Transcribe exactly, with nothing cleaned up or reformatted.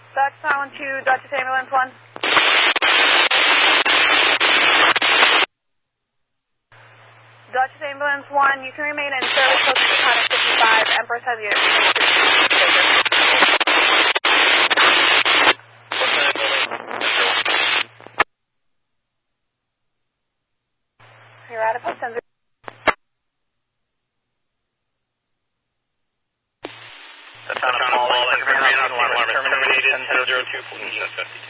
Dodge Silent two, Dodge Ambulance one. Dodge Ambulance one, you can remain in service close to Conic fifty-five. Empress has you. You're out of post ten. The town of Paul, terminated ten zero two.